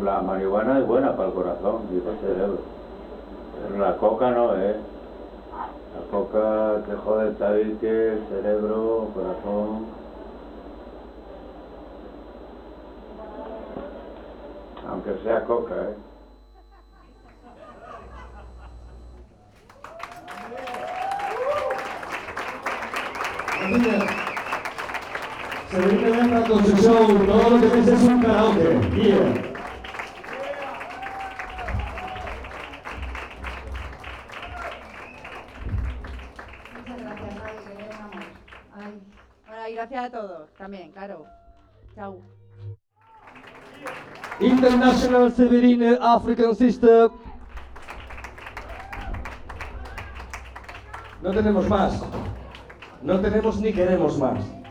la marihuana es buena para el corazón y para el cerebro. Pero la coca no es. La coca te jode el tabique, el cerebro, el corazón. Aunque sea coca, ¿eh? Se viene con su show, todo lo que veis es un karaoke. Yeah. Muchas gracias, Javi, que eres un amor. Ay. Bueno, y gracias a todos también, claro. Chao. International Severine African Sister. No tenemos más. No tenemos ni queremos más.